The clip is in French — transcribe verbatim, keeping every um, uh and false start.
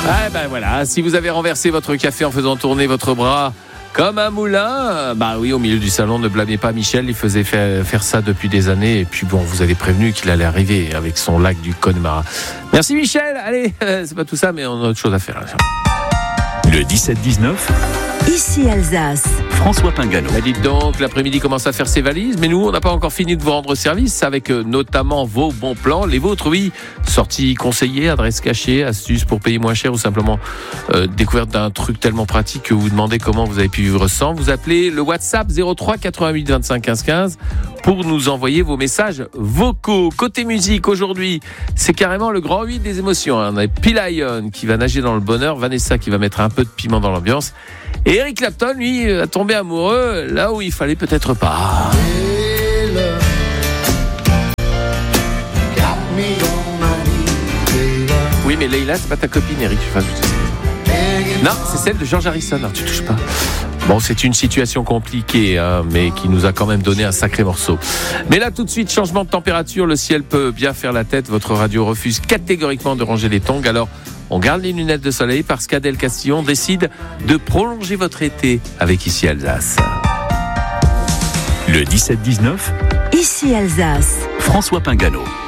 Ah ben voilà, si vous avez renversé votre café en faisant tourner votre bras comme un moulin, bah oui, au milieu du salon, ne blâmez pas Michel, il faisait faire, faire ça depuis des années. Et puis bon, vous avez prévenu qu'il allait arriver avec son lac du Connemara. Merci Michel, allez, euh, c'est pas tout ça, mais on a autre chose à faire. Le dix-sept dix-neuf, Ici Alsace. François Pingano. Bah dites donc, l'après-midi commence à faire ses valises, mais nous, on n'a pas encore fini de vous rendre service avec euh, notamment vos bons plans, les vôtres, oui. Sorties conseillées, adresses cachées, astuces pour payer moins cher ou simplement euh, découverte d'un truc tellement pratique que vous vous demandez comment vous avez pu vivre sans. Vous appelez le WhatsApp zéro trois quatre-vingt-huit vingt-cinq quinze quinze pour nous envoyer vos messages vocaux. Côté musique, aujourd'hui, c'est carrément le grand huit des émotions. On a P-Lion qui va nager dans le bonheur, Vanessa qui va mettre un peu de piment dans l'ambiance. Et Eric Clapton, lui, a tombé amoureux là où il fallait peut-être pas. Oui, mais Leila, c'est pas ta copine, Eric. Enfin, non, c'est celle de George Harrison. Non, tu touches pas. Bon, c'est une situation compliquée, hein, mais qui nous a quand même donné un sacré morceau. Mais là, tout de suite, changement de température. Le ciel peut bien faire la tête. Votre radio refuse catégoriquement de ranger les tongs. Alors, on garde les lunettes de soleil parce qu'Adèle Castillon décide de prolonger votre été avec Ici Alsace. Le dix-sept dix-neuf, Ici Alsace. François Pingano.